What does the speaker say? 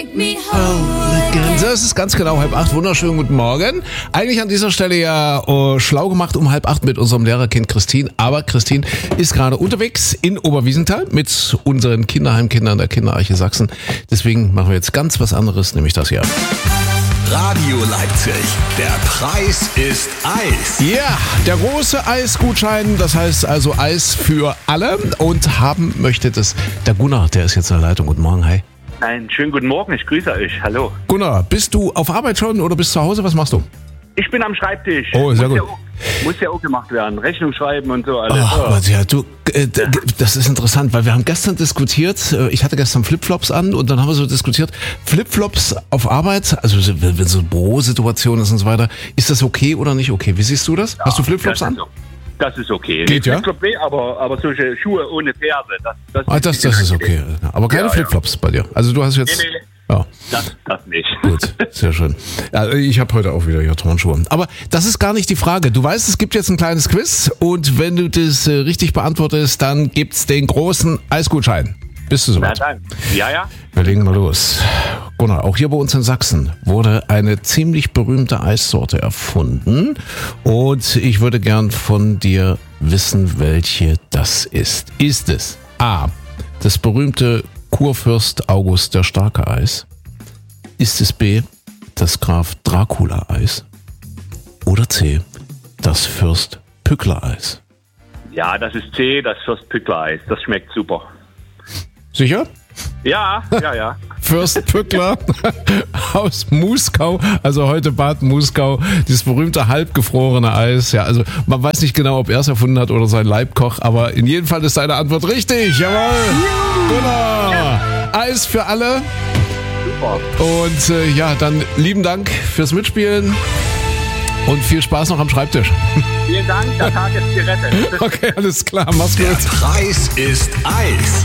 Das ist ganz genau 7:30. Wunderschönen guten Morgen. Eigentlich an dieser Stelle ja schlau gemacht um 7:30 mit unserem Lehrerkind Christine. Aber Christine ist gerade unterwegs in Oberwiesenthal mit unseren Kinderheimkindern der Kinderarche Sachsen. Deswegen machen wir jetzt ganz was anderes, nämlich das hier. Radio Leipzig. Der Preis ist Eis. Ja, der große Eisgutschein, das heißt also Eis für alle. Und haben möchte das der Gunnar, der ist jetzt in der Leitung. Guten Morgen, hi. Einen schönen guten Morgen, ich grüße euch. Hallo. Gunnar, bist du auf Arbeit schon oder bist du zu Hause? Was machst du? Ich bin am Schreibtisch. Oh, sehr gut. Muss ja auch gemacht werden. Rechnung schreiben und so alles. Ach Gott, ja, du, das ist interessant, weil wir haben gestern diskutiert, ich hatte gestern Flipflops an und dann haben wir so diskutiert, Flipflops auf Arbeit, also wenn so Bürosituation ist und so weiter, ist das okay oder nicht okay? Wie siehst du das? Ja, hast du Flipflops an? Das ist okay. Geht, ja? Flipflop, aber solche Schuhe ohne Ferse, das ist okay. Aber keine Flipflops bei dir. Also du hast jetzt... Nee. Ja. Das nicht. Gut, sehr schön. Ja, ich habe heute auch wieder hier Turnschuhe. Aber das ist gar nicht die Frage. Du weißt, es gibt jetzt ein kleines Quiz und wenn du das richtig beantwortest, dann gibt's den großen Eisgutschein. Bist du soweit? Na dann. Ja. Wir legen mal los. Gunnar, auch hier bei uns in Sachsen wurde eine ziemlich berühmte Eissorte erfunden und ich würde gern von dir wissen, welche das ist. Ist es A, das berühmte Kurfürst August der Starke Eis? Ist es B, das Graf Dracula Eis? Oder C, das Fürst Pückler Eis? Ja, das ist C, das Fürst Pückler Eis. Das schmeckt super. Sicher? Ja. Fürst Pückler aus Muskau, also heute Bad Muskau, dieses berühmte halbgefrorene Eis. Ja, also man weiß nicht genau, ob er es erfunden hat oder sein Leibkoch, aber in jedem Fall ist seine Antwort richtig. Jawohl! Gunnar! Eis für alle. Super. Und ja, dann lieben Dank fürs Mitspielen und viel Spaß noch am Schreibtisch. Vielen Dank, der Tag ist gerettet. Okay, alles klar, mach's gut. Der Preis ist Eis.